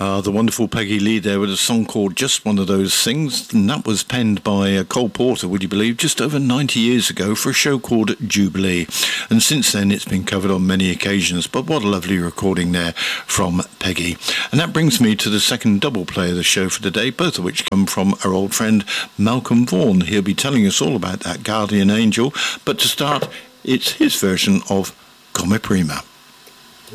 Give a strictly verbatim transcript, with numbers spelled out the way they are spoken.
Uh, the wonderful Peggy Lee there with a song called Just One of Those Things, and that was penned by uh, Cole Porter, would you believe, just over ninety years ago for a show called Jubilee. And since then it's been covered on many occasions, but what a lovely recording there from Peggy. And that brings me to the second double play of the show for today, both of which come from our old friend Malcolm Vaughan. He'll be telling us all about that guardian angel, but to start, it's his version of Come Prima.